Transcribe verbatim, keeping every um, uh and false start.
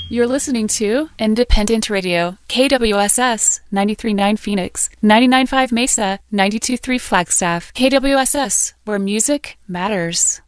You're listening to Independent Radio, K W S S, ninety-three point nine Phoenix, ninety-nine point five Mesa, ninety-two point three Flagstaff, K W S S, where music matters.